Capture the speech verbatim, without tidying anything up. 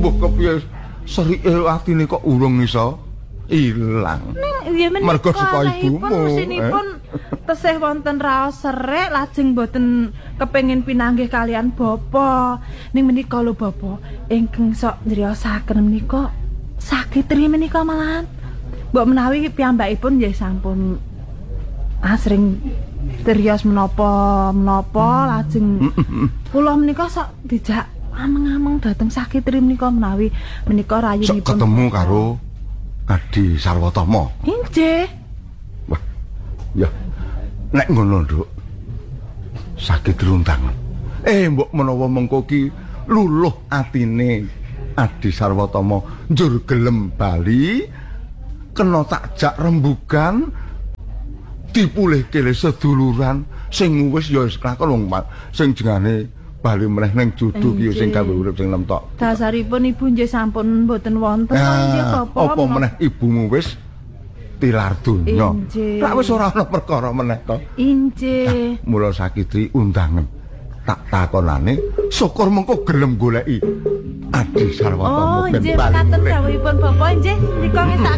mbuh kepiye serike atine kok urung iso ilang. Mergo saka ibumu. Mesinipun tesih wonten raos serek lajeng boten kepengin pinanggih kalian bapa. Ning menika lho bapa, ingkang sok nriosaken menika sakit ri menika malahan. Mbok menawi piyambakipun nggih sampun asring terios menapa-menapa lajeng kula menika sok dijak ameng-ameng dateng sakit ri menika menawi menika rayunipun. Sok ketemu karo Adi Sarwatama. Inggih. Wah. Ya. Nek ngono, Nduk. Sakit runtang. Eh, mbok menawa mengko ki luluh atine Adi Sarwatama njur gelem bali kena takjak rembugan dipulihke le seduluran sing wis ya wis kelakon wong sing jengane bali meneh ning judu ki sing gawe urip sing nemtok. Dasaripun ibu nggih sampun mboten wonten nggih Bapak. Apa meneh ibumu wis tilar donya. Lak wis ora ana perkara meneh to. Inggih. Mula Sakitri undangan. Tak takonane syukur mengko gelem goleki Adi Sarwatama ben bali. Oh, nggih katen dawuhipun Bapak nggih nika